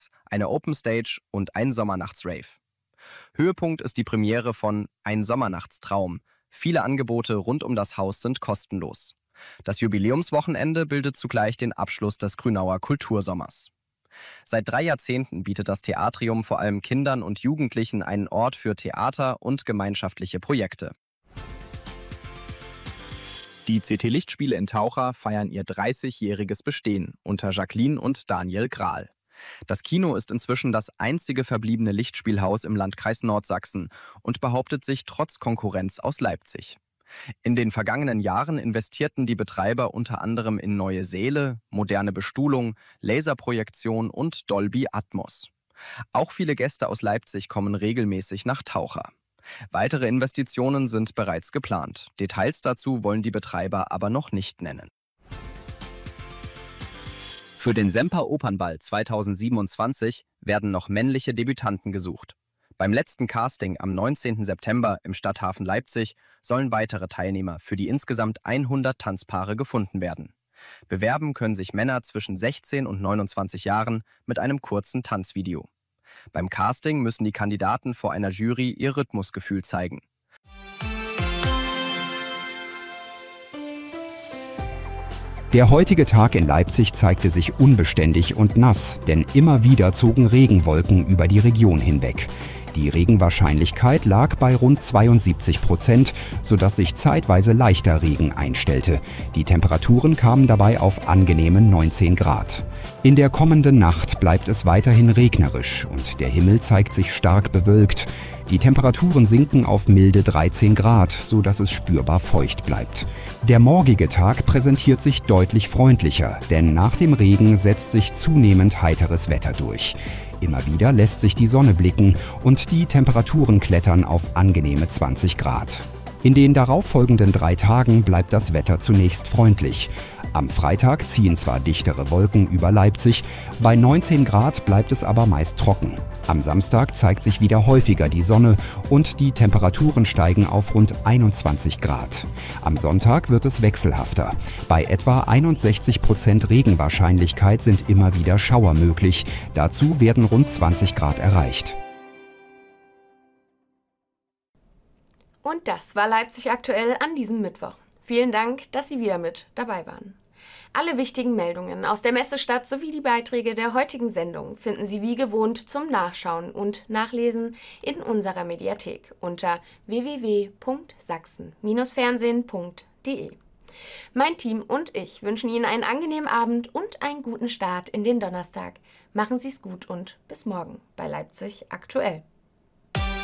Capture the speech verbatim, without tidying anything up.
eine Open Stage und ein Sommernachts-Rave. Höhepunkt ist die Premiere von Ein Sommernachtstraum. Viele Angebote rund um das Haus sind kostenlos. Das Jubiläumswochenende bildet zugleich den Abschluss des Grünauer Kultursommers. Seit drei Jahrzehnten bietet das Theatrium vor allem Kindern und Jugendlichen einen Ort für Theater und gemeinschaftliche Projekte. Die C T-Lichtspiele in Taucher feiern ihr dreißigjähriges Bestehen unter Jacqueline und Daniel Grahl. Das Kino ist inzwischen das einzige verbliebene Lichtspielhaus im Landkreis Nordsachsen und behauptet sich trotz Konkurrenz aus Leipzig. In den vergangenen Jahren investierten die Betreiber unter anderem in neue Säle, moderne Bestuhlung, Laserprojektion und Dolby Atmos. Auch viele Gäste aus Leipzig kommen regelmäßig nach Taucher. Weitere Investitionen sind bereits geplant. Details dazu wollen die Betreiber aber noch nicht nennen. Für den Semper Opernball zweitausendsiebenundzwanzig werden noch männliche Debütanten gesucht. Beim letzten Casting am neunzehnten September im Stadthafen Leipzig sollen weitere Teilnehmer für die insgesamt hundert Tanzpaare gefunden werden. Bewerben können sich Männer zwischen sechzehn und neunundzwanzig Jahren mit einem kurzen Tanzvideo. Beim Casting müssen die Kandidaten vor einer Jury ihr Rhythmusgefühl zeigen. Der heutige Tag in Leipzig zeigte sich unbeständig und nass, denn immer wieder zogen Regenwolken über die Region hinweg. Die Regenwahrscheinlichkeit lag bei rund zweiundsiebzig Prozent, sodass sich zeitweise leichter Regen einstellte. Die Temperaturen kamen dabei auf angenehme neunzehn Grad. In der kommenden Nacht bleibt es weiterhin regnerisch und der Himmel zeigt sich stark bewölkt. Die Temperaturen sinken auf milde dreizehn Grad, sodass es spürbar feucht bleibt. Der morgige Tag präsentiert sich deutlich freundlicher, denn nach dem Regen setzt sich zunehmend heiteres Wetter durch. Immer wieder lässt sich die Sonne blicken und die Temperaturen klettern auf angenehme zwanzig Grad. In den darauffolgenden drei Tagen bleibt das Wetter zunächst freundlich. Am Freitag ziehen zwar dichtere Wolken über Leipzig, bei neunzehn Grad bleibt es aber meist trocken. Am Samstag zeigt sich wieder häufiger die Sonne und die Temperaturen steigen auf rund einundzwanzig Grad. Am Sonntag wird es wechselhafter. Bei etwa einundsechzig Prozent Regenwahrscheinlichkeit sind immer wieder Schauer möglich. Dazu werden rund zwanzig Grad erreicht. Und das war Leipzig aktuell an diesem Mittwoch. Vielen Dank, dass Sie wieder mit dabei waren. Alle wichtigen Meldungen aus der Messestadt sowie die Beiträge der heutigen Sendung finden Sie wie gewohnt zum Nachschauen und Nachlesen in unserer Mediathek unter w w w punkt sachsen fernsehen punkt de. Mein Team und ich wünschen Ihnen einen angenehmen Abend und einen guten Start in den Donnerstag. Machen Sie es gut und bis morgen bei Leipzig aktuell.